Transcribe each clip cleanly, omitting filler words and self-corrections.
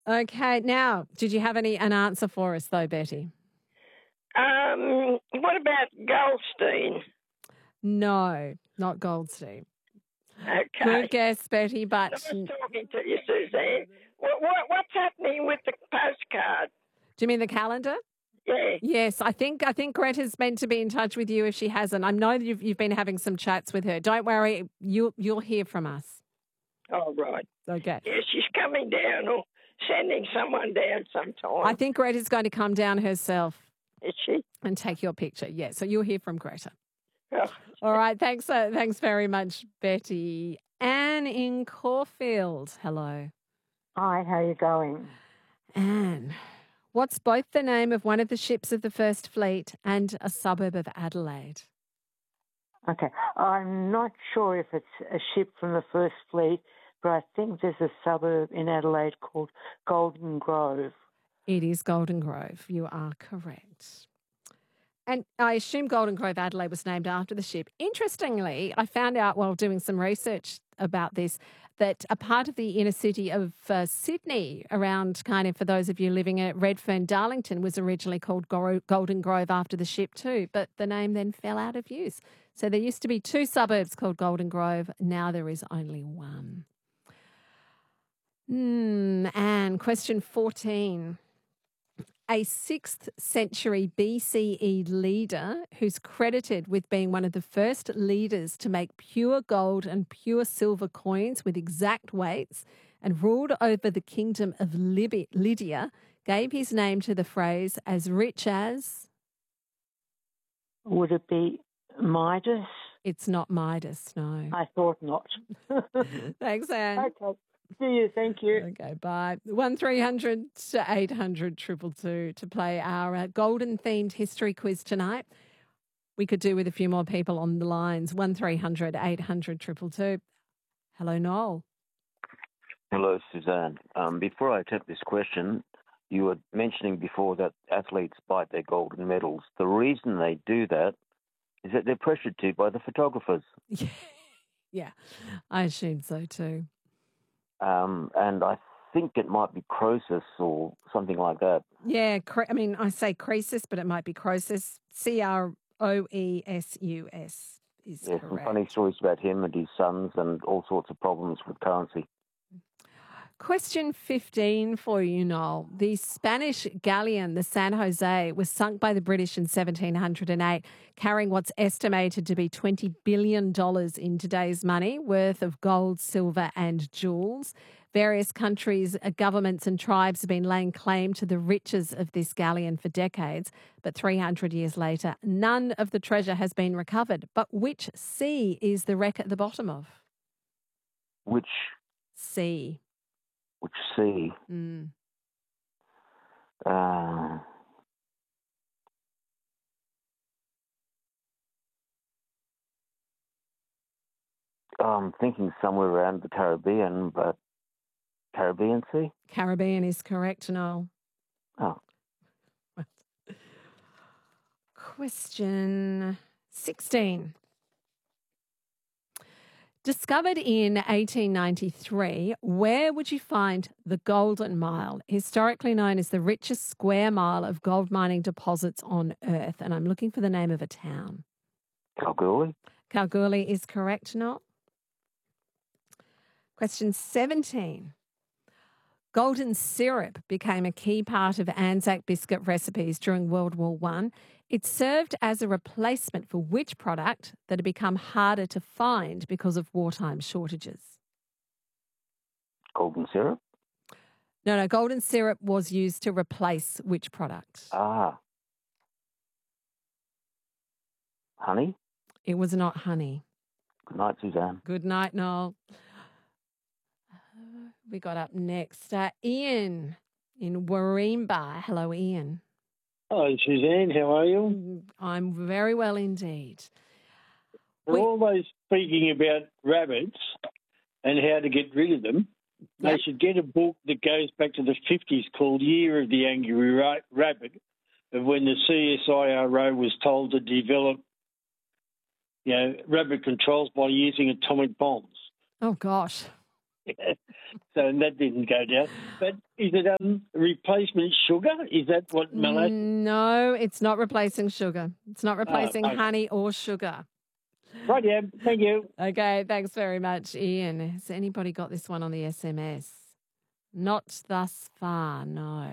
Okay, now, did you have an answer for us though, Betty? What about Goldstein? No, not Goldstein. Okay. Good guess, Betty, but Nice talking to you, Suzanne. What's happening with the postcard? do you mean the calendar? Yeah. Yes, I think Greta's meant to be in touch with you if she hasn't. I know that you've been having some chats with her. Don't worry, you'll hear from us. Oh, right. Okay. Yeah, she's coming down or sending someone down sometime. I think Greta's going to come down herself. Is she? And take your picture. Yeah, so you'll hear from Greta. Oh. All right, thanks very much, Betty. Anne in Caulfield, hello. Hi, how are you going? Anne, what's both the name of one of the ships of the First Fleet and a suburb of Adelaide? Okay, I'm not sure if it's a ship from the First Fleet, but I think there's a suburb in Adelaide called Golden Grove. It is Golden Grove. You are correct. And I assume Golden Grove, Adelaide was named after the ship. Interestingly, I found out while doing some research about this that a part of the inner city of Sydney, around kind of for those of you living at Redfern, Darlington, was originally called Golden Grove after the ship too, but the name then fell out of use. So there used to be 2 suburbs called Golden Grove. Now there is only one. And question 14. A 6th century BCE leader who's credited with being one of the first leaders to make pure gold and pure silver coins with exact weights and ruled over the kingdom of Lydia gave his name to the phrase as rich as... Would it be Midas? It's not Midas, no. I thought not. Thanks, Anne. Okay. See you. Thank you. Okay, bye. 1300 800 222 to play our golden themed history quiz tonight. We could do with a few more people on the lines. 1300 800 222. Hello, Noel. Hello, Suzanne. Before I attempt this question, you were mentioning before that athletes bite their golden medals. The reason they do that is that they're pressured to by the photographers. Yeah, I assume so too. And I think it might be Croesus or something like that. Yeah, I say Croesus, but it might be Croesus. Croesus is correct. Some funny stories about him and his sons and all sorts of problems with currency. Question 15 for you, Noel. The Spanish galleon, the San Jose, was sunk by the British in 1708, carrying what's estimated to be $20 billion in today's money worth of gold, silver and jewels. Various countries, governments and tribes have been laying claim to the riches of this galleon for decades, but 300 years later, none of the treasure has been recovered. But which sea is the wreck at the bottom of? Which sea? Which sea? I'm thinking somewhere around the Caribbean, but Caribbean Sea? Caribbean is correct, Noel. Oh. Question 16. Discovered in 1893, where would you find the Golden Mile, historically known as the richest square mile of gold mining deposits on Earth? And I'm looking for the name of a town. Kalgoorlie? Kalgoorlie is correct, Noel. Question 17. Golden syrup became a key part of Anzac biscuit recipes during World War I. It served as a replacement for which product that had become harder to find because of wartime shortages? Golden syrup? No, golden syrup was used to replace which product? Honey? It was not honey. Good night, Suzanne. Good night, Noel. We got up next. Ian in Wareemba. Hello, Ian. Hello, Suzanne. How are you? I'm very well indeed. We're always speaking about rabbits and how to get rid of them. They should get a book that goes back to the 50s called Year of the Angry Rabbit, of when the CSIRO was told to develop, rabbit controls by using atomic bombs. Oh, gosh. So that didn't go down. But is it replacement sugar? Is that what molasses? No, it's not replacing sugar. It's not replacing okay. honey or sugar. Right, yeah. Thank you. Okay, thanks very much, Ian. Has anybody got this one on the SMS? Not thus far, no.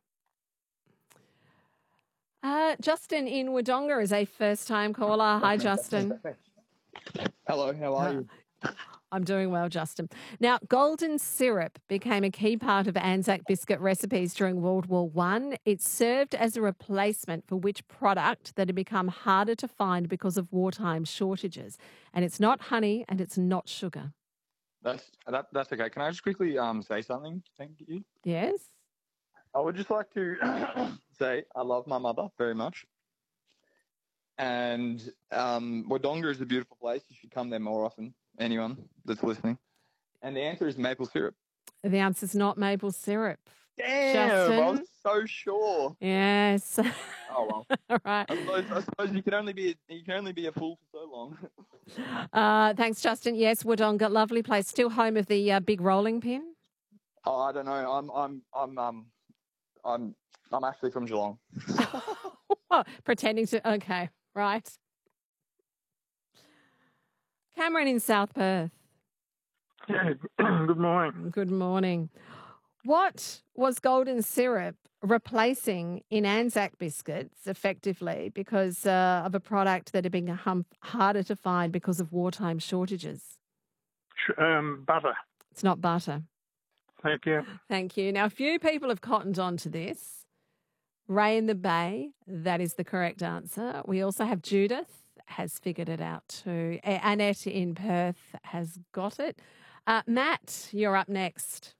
Justin in Wodonga is a first-time caller. Hi, Justin. Hello, how are you? I'm doing well, Justin. Now, golden syrup became a key part of Anzac biscuit recipes during World War One. It served as a replacement for which product that had become harder to find because of wartime shortages. And it's not honey and it's not sugar. That's okay. Can I just quickly say something? Thank you. Yes? I would just like to say I love my mother very much. And Wodonga is a beautiful place. You should come there more often, anyone that's listening. And the answer is maple syrup. The answer's not maple syrup. Damn, Justin? I was so sure. Yes. Oh, well. All right. I suppose you can only be a fool for so long. Thanks, Justin. Yes, Wodonga, lovely place. Still home of the big rolling pin? Oh, I don't know. I'm actually from Geelong. Oh, pretending to. Okay, right. Cameron in South Perth. Yeah, good morning. Good morning. What was golden syrup replacing in Anzac biscuits effectively because of a product that had become harder to find because of wartime shortages? Butter. It's not butter. Thank you. Thank you. Now, a few people have cottoned on to this. Ray in the Bay, that is the correct answer. We also have Judith has figured it out too. Annette in Perth has got it. Matt, you're up next.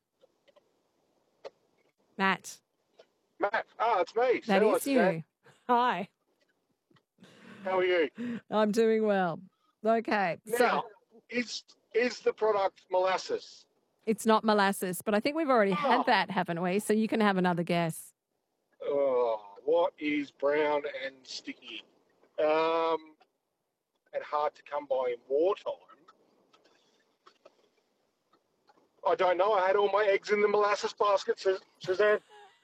Matt. It's me. That is you. Hi. How are you? I'm doing well. Okay. Now, is the product molasses? It's not molasses, but I think we've already had that, haven't we? So you can have another guess. What is brown and sticky? And hard to come by in wartime? I don't know. I had all my eggs in the molasses basket, Suzanne.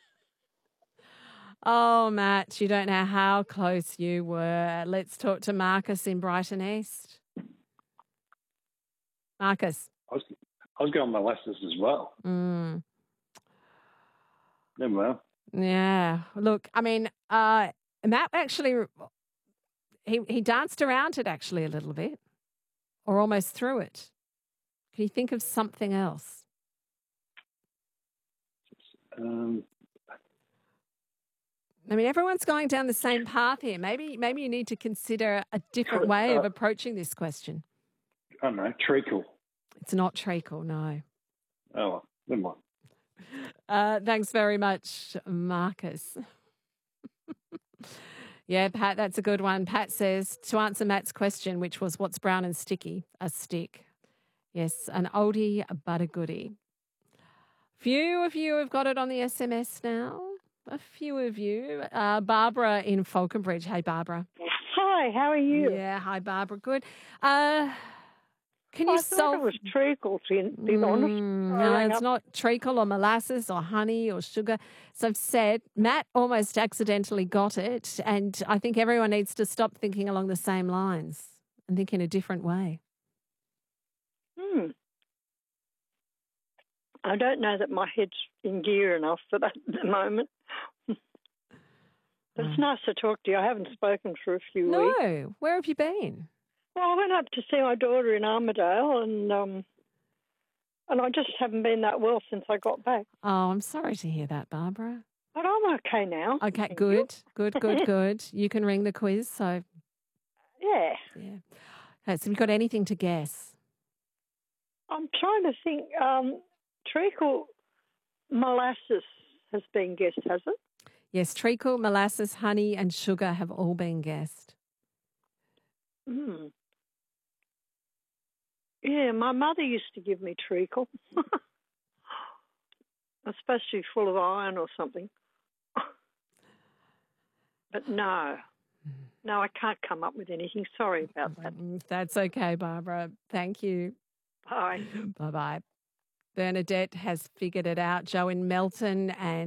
Oh, Matt, you don't know how close you were. Let's talk to Marcus in Brighton East. Marcus. I was going molasses as well. Mm. Never well. Yeah. Look, I mean, Matt actually, he danced around it actually a little bit or almost through it. Can you think of something else? I mean, everyone's going down the same path here. Maybe you need to consider a different way of approaching this question. I don't know, treacle. It's not treacle, no. Oh, well, never mind. Thanks very much, Marcus. Yeah, Pat, that's a good one. Pat says, to answer Matt's question, which was what's brown and sticky? A stick. Yes, an oldie but a goodie. Few of you have got it on the SMS now. A few of you. Barbara in Falconbridge. Hey, Barbara. Hi, how are you? Yeah, hi, Barbara. Good. Can you I thought it was treacle, to be honest. No, it's not treacle or molasses or honey or sugar. So I've said Matt almost accidentally got it, and I think everyone needs to stop thinking along the same lines and think in a different way. I don't know that my head's in gear enough for that at the moment. But it's nice to talk to you. I haven't spoken for a few weeks. No, where have you been? Well, I went up to see my daughter in Armidale, and I just haven't been that well since I got back. Oh, I'm sorry to hear that, Barbara. But I'm okay now. Okay, good. You can ring the quiz, so... Yeah. Okay, so have you got anything to guess? I'm trying to think. Treacle molasses has been guessed, has it? Yes, treacle, molasses, honey and sugar have all been guessed. Yeah, my mother used to give me treacle. It's supposed to be full of iron or something. But no, I can't come up with anything. Sorry about that. That's okay, Barbara. Thank you. Bye. Bye-bye. Bernadette has figured it out. Joe in Melton and